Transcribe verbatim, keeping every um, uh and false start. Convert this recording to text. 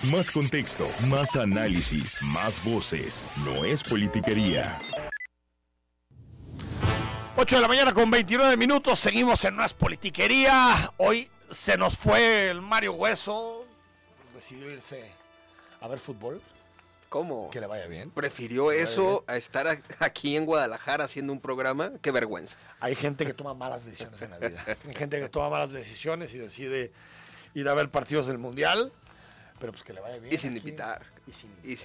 Más contexto, más análisis, más voces. No es politiquería. ocho de la mañana con veintinueve minutos. Seguimos en No es politiquería. Hoy se nos fue el Mario Hueso. Decidió irse a ver fútbol. ¿Cómo? Que le vaya bien. Prefirió vaya eso bien. a estar a- aquí en Guadalajara haciendo un programa. Qué vergüenza. Hay gente que toma malas decisiones en la vida. Hay gente que toma malas decisiones y decide ir a ver partidos del Mundial. Pero pues que le vaya bien. Y sin aquí. invitar. Y sin Y